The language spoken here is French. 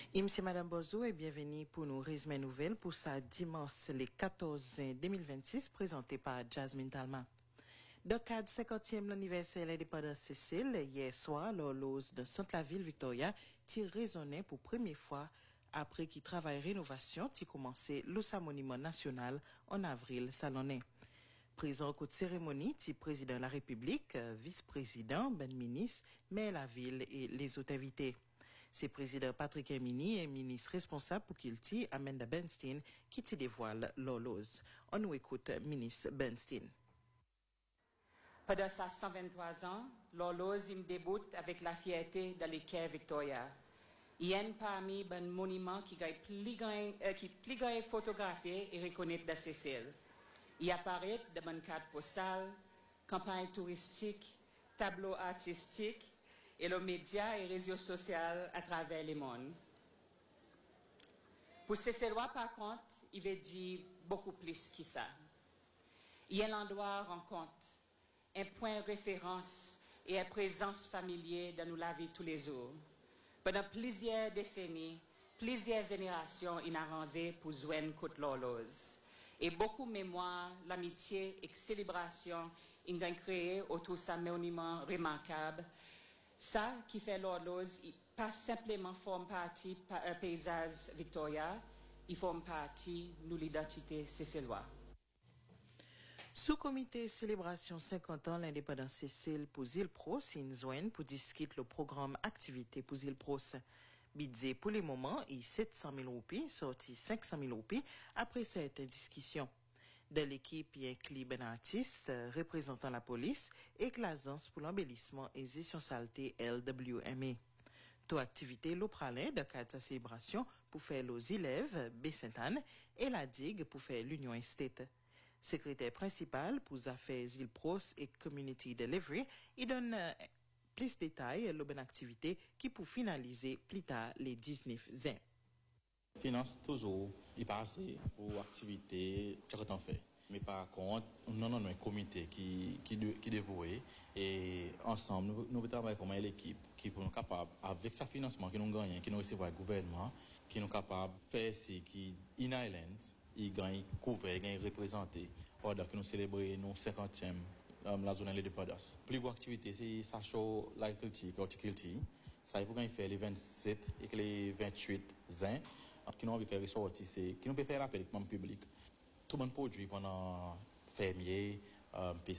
Monsieur Madame Bozo et bienvenue pour nous résumer nouvelles pour sa dimanche le 14 juin 2026 présenté par Jasmine Talma. Dans le cadre 50e anniversaire de l'indépendance Cécile, hier soir, l'horloge de Sainte-la-Ville Victoria tire résonné pour première fois après qu'il travaille rénovation qui commencé le monument national en avril salonné. Présent au cours de cérémonie, le président de la République, vice-président, ben ministre, maire la ville et les autres invités. C'est président Patrick Hermini et ministre responsable pour Kilti, Amanda Bernstein, qui te dévoile l'horloge. On nous écoute, ministre Bernstein. Pendant sa 123 ans, l'horloge débute avec la fierté de l'équerre Victoria. Il y a parmi les monuments qui plus grand photographié et reconnu de Cécile. Il apparaît de bonnes cartes postales, campagnes touristiques, tableaux artistiques et les médias et réseaux sociaux à travers le monde. Pour Cécilois, par contre, il veut dire beaucoup plus que ça. Il y a l'endroit rencontre, un point de référence et une présence familière dans la vie tous les jours. Pendant plusieurs décennies, plusieurs générations inarrangées pour joindre contre l'horloge. Et beaucoup de mémoire, l'amitié et célébration ont créé autour de ce monument remarquable. Ça qui fait l'horloge, pas simplement forme partie du paysage Victoria, il forme partie de l'identité céciloise. Sous-comité célébration 50 ans l'indépendance Cécile pour Zilpros, Inzouen pour discuter le programme activité pour Zilpros. Budget pour le moment est 700 000 roupies, sorti 500 000 roupies après cette discussion. De l'équipe, il y a un ben artiste représentant la police et l'agence pour l'embellissement et gestion saleté LWMA. Toute activité l'opralin de cadre de célébration pour faire les élèves B-Sainte-Anne et la digue pour faire l'Union Estate. Secrétaire principal pour affaires Zilpros et Community Delivery, il donne plus de détails sur la activité qui pour finaliser plus tard les 19 ans. Finance toujours, il passe pour activité qu'on fait. Mais par contre, nous avons un comité qui est dévoué et ensemble, nous travaillons comme une équipe qui pour nous capable, avec ce financement que nous gagnons, qui nous recevons du gouvernement, qui nous capable de faire ce qui in Island, il gagne couvert, il gagne représenté, pendant que nous célébrons nos 50e la zone de l'indépendance. Plus grande activité, c'est ça show l'agriculture, horticulture. Ça il faut faire les 27 et les 28 ans. Qui nous faire ressortir, c'est qui nous peut faire appel au public. Tout le monde produit pendant fermier,